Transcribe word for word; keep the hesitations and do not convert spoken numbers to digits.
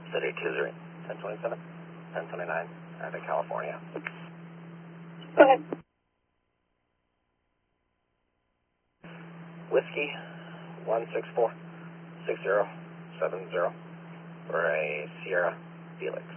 City two zero, ten twenty-seven, ten twenty-nine, Atlantic, California. Go ahead. Whiskey one six four six zero seven zero for a Sierra Felix.